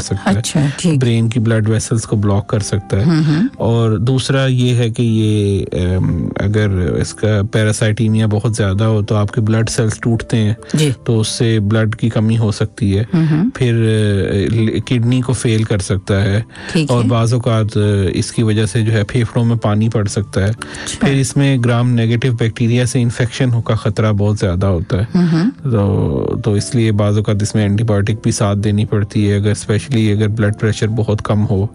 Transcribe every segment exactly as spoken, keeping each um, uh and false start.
सकता है। अच्छा, ठीक। ब्रेन की ब्लड वेसल्स को ब्लॉक कर सकता है। और दूसरा ये है कि ये अगर इसका पैरासाइटीमिया बहुत ज्यादा हो तो आपके ब्लड सेल्स टूटते हैं, तो उससे ब्लड की कमी हो सकती है, फिर किडनी को फेल कर सकता है, और बाज़ औक़ात इसकी वजह से जो है फेफड़ों में पानी पड़ सकता है। फिर इसमें ग्राम नेगेटिव बैक्टीरिया से इन्फेक्शन का खतरा बहुत ज्यादा होता है, तो तो इसलिए बाज़ औक़ात इसमें एंटीबायोटिक भी साथ देनी पड़ती है, अगर स्पेशली अगर ब्लड प्रेशर बहुत कम हो,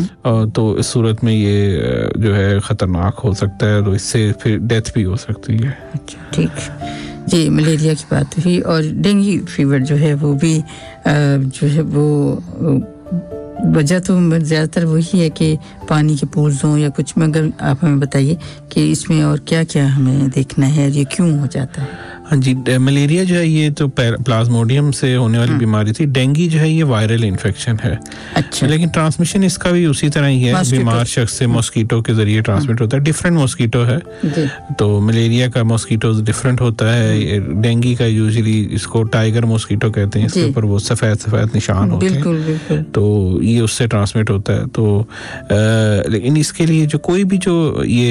तो इस सूरत में ये जो है खतरनाक हो सकता है, तो इससे फिर डेथ भी हो सकती है। अच्छा, ठीक जी। मलेरिया की बात हुई, और डेंगू फीवर जो है वो भी जो है वो वजह तो ज़्यादातर वही है कि पानी के पूल्स हों या कुछ, मगर आप हमें बताइए कि इसमें और क्या क्या हमें देखना है, ये क्यों हो जाता है? हाँ जी, मलेरिया जो है ये तो प्लाज्मोडियम से होने वाली बीमारी थी। डेंगू जो है ये वायरल इन्फेक्शन है। अच्छा। लेकिन ट्रांसमिशन इसका भी उसी तरह ही है, बीमार शख्स से मॉस्किटो के जरिए ट्रांसमिट होता है। डिफरेंट मॉस्किटो है, तो मलेरिया का मॉस्किटो डिफरेंट होता है। डेंगू का यूजुअली इसको टाइगर मॉस्किटो कहते हैं, इसके ऊपर वो सफेद सफेद निशान होते हैं, बिल्कुल बिल्कुल, तो ये उससे ट्रांसमिट होता है। तो लेकिन इसके लिए जो कोई भी जो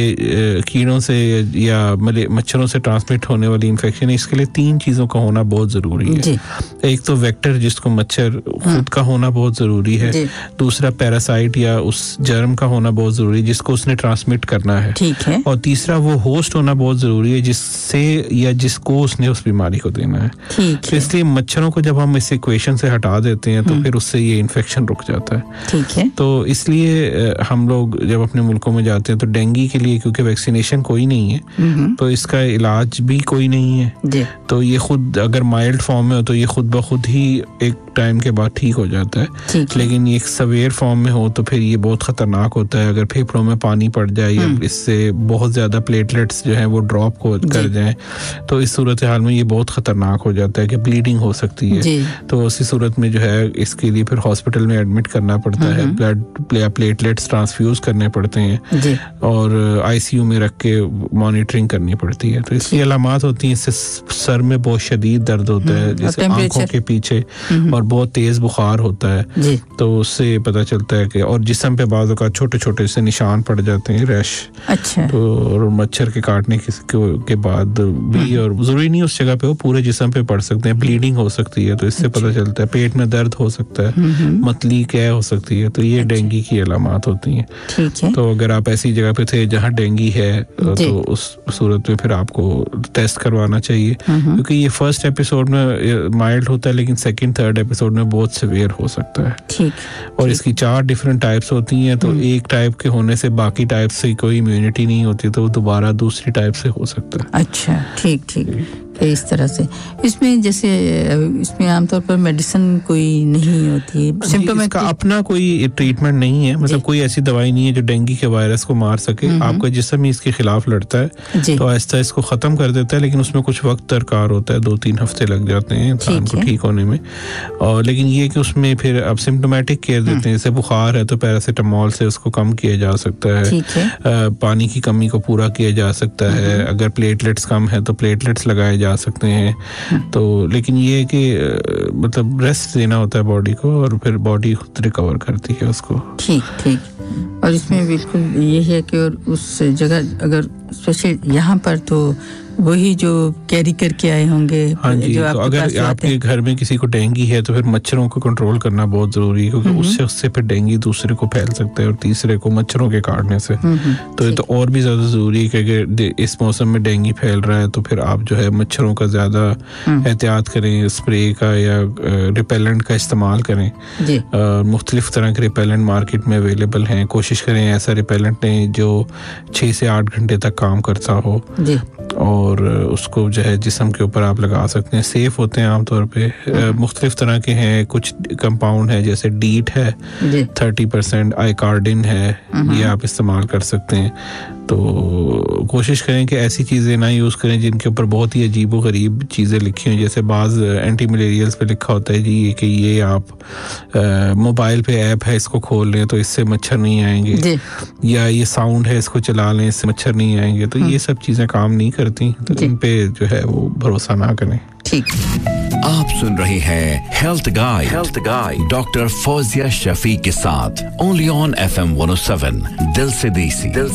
ये कीड़ों से या मच्छरों से ट्रांसमिट होने वाली इन्फेक्शन, इसके लिए तीन चीजों का होना बहुत जरूरी है। एक तो वेक्टर, जिसको मच्छर खुद का होना बहुत जरूरी है। दूसरा पैरासाइट या उस जर्म का होना बहुत जरूरी है जिसको उसने ट्रांसमिट करना है, ठीक है। और तीसरा वो होस्ट होना बहुत जरूरी है जिससे या जिसको उसने उस बीमारी को देना है। ठीक है। इसलिए मच्छरों को जब हम इस इक्वेशन से हटा देते हैं तो फिर उससे ये इन्फेक्शन रुक जाता है। ठीक है। तो इसलिए हम लोग जब अपने मुल्कों में जाते हैं तो डेंगू के लिए क्योंकि वैक्सीनेशन कोई नहीं है, तो इसका इलाज भी कोई नहीं है, तो ये खुद अगर माइल्ड फॉर्म में हो तो ये खुद ब खुद ही एक टाइम के बाद ठीक हो जाता है। लेकिन ये एक सवेयर फॉर्म में हो तो फिर ये बहुत खतरनाक होता है। अगर फेफड़ों में पानी पड़ जाए या इससे बहुत ज्यादा प्लेटलेट्स जो है वो ड्रॉप कर जाए, तो इस सूरत हाल में ये बहुत खतरनाक हो जाता है कि ब्लीडिंग हो सकती है। तो उसी सूरत में जो है इसके लिए फिर हॉस्पिटल में एडमिट करना पड़ता है, ब्लड या प्लेटलेट्स ट्रांसफ्यूज करने पड़ते हैं और आईसीयू में रख के मॉनिटरिंग करनी पड़ती है। तो इसकी अलामात होती हैं, इससे सर में बहुत शदीद दर्द होता है, जैसे आंखों के पीछे, और बहुत तेज बुखार होता है, तो उससे पता चलता है कि, और जिस्म पे बाज़ औक़ात छोटे छोटे से निशान पड़ जाते हैं, रैश। अच्छा। तो और मच्छर के काटने के, के बाद भी, और जरूरी नहीं उस जगह पे हो, पूरे जिस्म पे पड़ सकते हैं, ब्लीडिंग हो सकती है, तो इससे अच्छा। पता चलता है। पेट में दर्द हो सकता है, मतली क्या हो सकती है, तो ये अच्छा। डेंगू की अलामात होती हैं। ठीक है। तो अगर आप ऐसी जगह पे थे जहाँ डेंगू है तो उस सूरत में फिर आपको टेस्ट करवाना चाहिए, क्योंकि ये फर्स्ट एपिसोड में माइल्ड होता है लेकिन सेकंड थर्ड एपिसोड में बहुत सीवियर हो सकता है। ठीक। और ठीक। इसकी चार डिफरेंट टाइप्स होती हैं, तो एक टाइप के होने से बाकी टाइप से कोई इम्यूनिटी नहीं होती, तो दोबारा दूसरी टाइप से हो सकता है। अच्छा, ठीक ठीक। इस तरह से इसमें जैसे इसमें आमतौर पर मेडिसिन कोई नहीं होती है, सिम्टोम का अपना कोई ट्रीटमेंट नहीं है, मतलब कोई ऐसी दवाई नहीं है जो डेंगू के वायरस को मार सके। आपका जिस्म ही इसके खिलाफ लड़ता है, तो आहिस्ता इसको खत्म कर देता है, लेकिन उसमें कुछ वक्त दरकार होता है, दो तीन हफ्ते लग जाते हैं इंसान को ठीक होने में। और लेकिन ये कि उसमें फिर अब सिम्टोमेटिक केयर देते हैं, जैसे बुखार है तो पैरासीटामोल से उसको कम किया जा सकता है, पानी की कमी को पूरा किया जा सकता है, अगर प्लेटलेट्स कम है तो प्लेटलेट्स लगाए जा सकते हैं। तो लेकिन ये है कि मतलब रेस्ट देना होता है बॉडी को, और फिर बॉडी खुद रिकवर करती है उसको। ठीक ठीक। और इसमें बिल्कुल ये है कि और उस जगह अगर स्पेशल यहाँ पर तो वही जो कैरी करके आए होंगे। हाँ जी, तो अगर आपके घर में किसी को डेंगू है तो फिर मच्छरों को कंट्रोल करना बहुत जरूरी है, क्योंकि उससे उससे फिर डेंगू दूसरे को फैल सकता है और तीसरे को मच्छरों के काटने से। तो ये तो और भी ज्यादा जरूरी है कि अगर इस मौसम में डेंगू फैल रहा है तो फिर आप जो है मच्छरों का ज्यादा एहतियात करें, स्प्रे का या रिपेलेंट का इस्तेमाल करें। मुख्तलिफ तरह के रिपेलेंट मार्केट में अवेलेबल हैं, कोशिश करें ऐसा रिपेलेंट लें जो छः से आठ घंटे तक काम करता हो, और उसको जो है जिस्म के ऊपर आप लगा सकते हैं। सेफ होते हैं आमतौर पे, मुख्तलिफ तरह के हैं, कुछ कंपाउंड है जैसे डीट है थर्टी परसेंट, आइकार्डिन है, ये आप इस्तेमाल कर सकते हैं। तो कोशिश करें कि ऐसी चीज़ें ना यूज़ करें जिनके ऊपर बहुत ही अजीब व गरीब चीज़ें लिखी हुई, जैसे बाज़ एंटी मलेरियल्स पे लिखा होता है जी कि ये आप मोबाइल पे ऐप है इसको खोल लें तो इससे मच्छर नहीं आएंगे, या ये साउंड है इसको चला लें इससे मच्छर नहीं आएंगे। तो ये सब चीज़ें काम नहीं करती, तो इन पे जो है वो भरोसा ना करें। ठीक। आप सुन रहे हैं health guide health guide doctor Fauzia Shafi के साथ only on FM one oh seven दिल से देसी दिल